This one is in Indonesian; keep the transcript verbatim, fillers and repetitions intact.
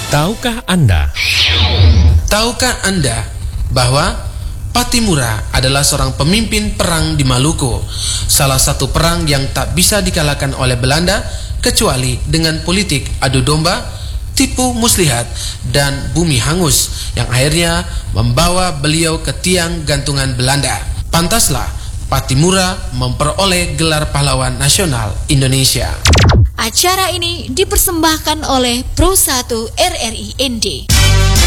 Tahukah Anda? Tahukah Anda bahwa Pattimura adalah seorang pemimpin perang di Maluku, salah satu perang yang tak bisa dikalahkan oleh Belanda kecuali dengan politik adu domba, tipu muslihat, dan bumi hangus yang akhirnya membawa beliau ke tiang gantungan Belanda. Pantaslah Pattimura memperoleh gelar pahlawan nasional Indonesia. Acara ini dipersembahkan oleh Pro satu R R I N D.